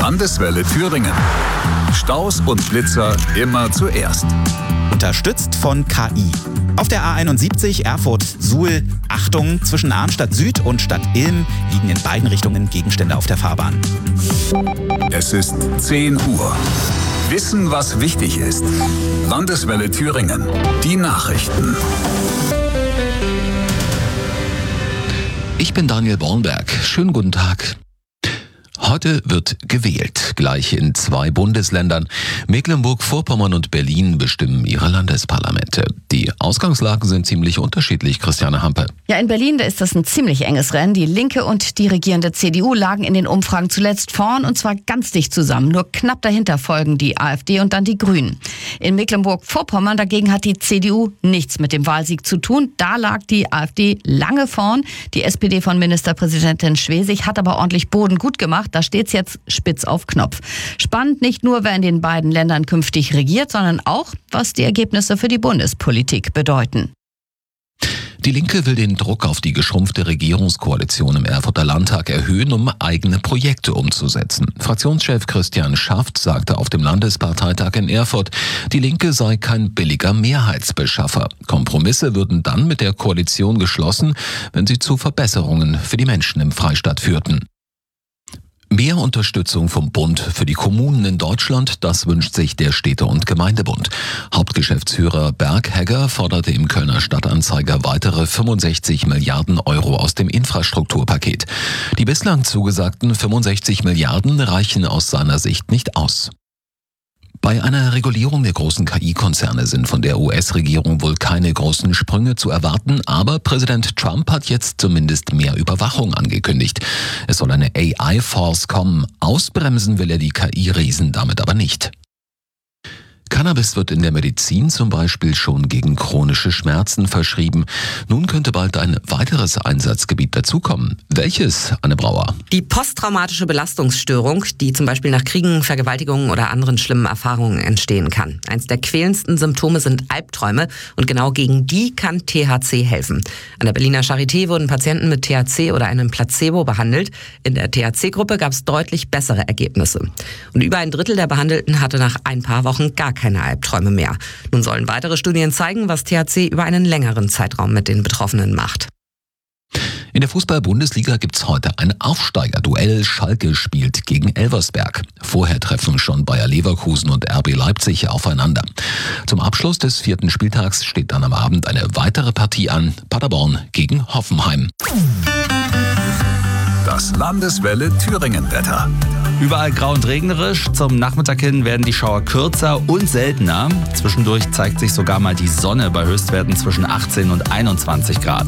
Landeswelle Thüringen. Staus und Blitzer immer zuerst. Unterstützt von KI. Auf der A71 Erfurt-Suhl, Achtung, zwischen Arnstadt Süd und Stadt Ilm liegen in beiden Richtungen Gegenstände auf der Fahrbahn. Es ist 10 Uhr. Wissen, was wichtig ist. Landeswelle Thüringen. Die Nachrichten. Ich bin Daniel Bornberg. Schönen guten Tag. Heute wird gewählt, gleich in 2 Bundesländern. Mecklenburg-Vorpommern und Berlin bestimmen ihre Landesparlamente. Die Ausgangslagen sind ziemlich unterschiedlich, Christiane Hampe. Ja, in Berlin, da ist das ein ziemlich enges Rennen. Die Linke und die regierende CDU lagen in den Umfragen zuletzt vorn und zwar ganz dicht zusammen. Nur knapp dahinter folgen die AfD und dann die Grünen. In Mecklenburg-Vorpommern dagegen hat die CDU nichts mit dem Wahlsieg zu tun. Da lag die AfD lange vorn. Die SPD von Ministerpräsidentin Schwesig hat aber ordentlich Boden gut gemacht. Da steht's jetzt spitz auf Knopf. Spannend nicht nur, wer in den beiden Ländern künftig regiert, sondern auch, was die Ergebnisse für die Bundespolitik bedeuten. Die Linke will den Druck auf die geschrumpfte Regierungskoalition im Erfurter Landtag erhöhen, um eigene Projekte umzusetzen. Fraktionschef Christian Schaft sagte auf dem Landesparteitag in Erfurt, die Linke sei kein billiger Mehrheitsbeschaffer. Kompromisse würden dann mit der Koalition geschlossen, wenn sie zu Verbesserungen für die Menschen im Freistaat führten. Mehr Unterstützung vom Bund für die Kommunen in Deutschland, das wünscht sich der Städte- und Gemeindebund. Hauptgeschäftsführer Berg Hegger forderte im Kölner Stadtanzeiger weitere 65 Milliarden Euro aus dem Infrastrukturpaket. Die bislang zugesagten 65 Milliarden reichen aus seiner Sicht nicht aus. Bei einer Regulierung der großen KI-Konzerne sind von der US-Regierung wohl keine großen Sprünge zu erwarten, aber Präsident Trump hat jetzt zumindest mehr Überwachung angekündigt. Es soll eine AI-Force kommen. Ausbremsen will er die KI-Riesen damit aber nicht. Cannabis wird in der Medizin zum Beispiel schon gegen chronische Schmerzen verschrieben. Nun könnte bald ein weiteres Einsatzgebiet dazukommen. Welches, Anne Brauer? Die posttraumatische Belastungsstörung, die zum Beispiel nach Kriegen, Vergewaltigungen oder anderen schlimmen Erfahrungen entstehen kann. Eins der quälendsten Symptome sind Albträume und genau gegen die kann THC helfen. An der Berliner Charité wurden Patienten mit THC oder einem Placebo behandelt. In der THC-Gruppe gab es deutlich bessere Ergebnisse. Und über ein Drittel der Behandelten hatte nach ein paar Wochen gar keine Albträume mehr. Nun sollen weitere Studien zeigen, was THC über einen längeren Zeitraum mit den Betroffenen macht. In der Fußball-Bundesliga gibt's heute ein Aufsteigerduell. Schalke spielt gegen Elversberg. Vorher treffen schon Bayer Leverkusen und RB Leipzig aufeinander. Zum Abschluss des 4. Spieltags steht dann am Abend eine weitere Partie an. Paderborn gegen Hoffenheim. Das Landeswelle Thüringen-Wetter. Überall grau und regnerisch. Zum Nachmittag hin werden die Schauer kürzer und seltener. Zwischendurch zeigt sich sogar mal die Sonne bei Höchstwerten zwischen 18 und 21 Grad.